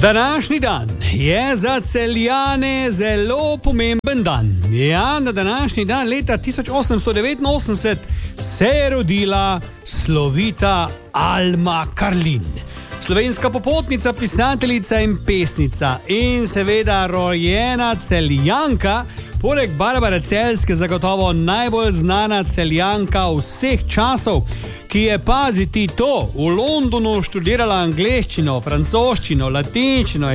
Današnji dan je za Celjane zelo pomemben dan. Ja, na današnji dan leta 1889 se je rodila slovita Alma Karlin. Slovenska popotnica, pisateljica in pesnica in seveda rojena Celjanka, poleg Barbare Celjske zagotovo najbolj znana Celjanka vseh časov, ki je, paziti to, v Londonu študirala angleščino, francoščino, latinščino,